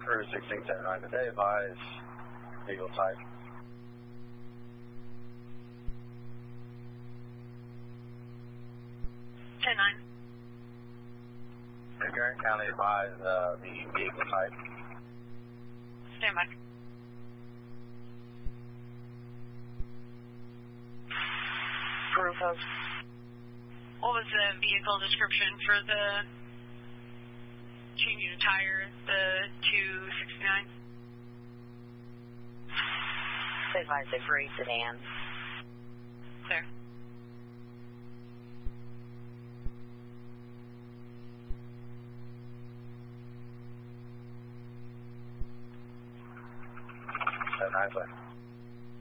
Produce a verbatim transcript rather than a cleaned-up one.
Crew sixteen seventy-nine, today advise vehicle type. ten nine. Garrett County advise uh, the vehicle type. Stand by. Proof of. What was the vehicle description for the changing a tire, the two sixty-nine? Advise a gray sedan. Clear. Seven nine,